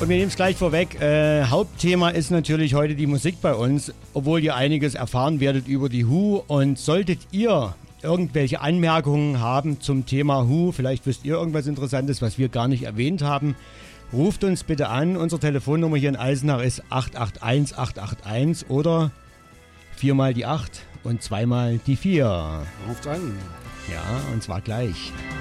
Und wir nehmen es gleich vorweg. Hauptthema ist natürlich heute die Musik bei uns, obwohl ihr einiges erfahren werdet über die Who. Und solltet ihr irgendwelche Anmerkungen haben zum Thema Who, vielleicht wisst ihr irgendwas Interessantes, was wir gar nicht erwähnt haben, ruft uns bitte an. Unsere Telefonnummer hier in Eisenach ist 881 881 oder 4 mal die 8 und 2 mal die 4. Ruft an. Ja, und zwar gleich.